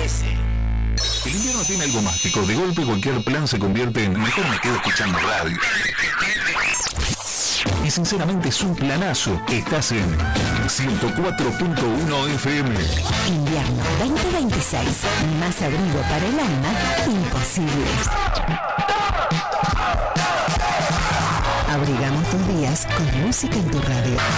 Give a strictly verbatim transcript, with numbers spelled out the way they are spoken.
trece. El invierno tiene algo mágico. De golpe cualquier plan se convierte en mejor me quedo escuchando radio. Y sinceramente es un planazo. Estás en ciento cuatro punto uno F M. Invierno veinte veintiséis. Más abrigo para el alma imposible. Abrigamos tus días con música en tu radio.